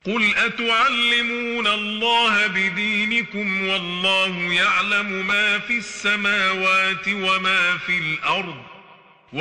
قل أتعلمون الله بدينكم والله يعلم ما في السماوات وما في الأرض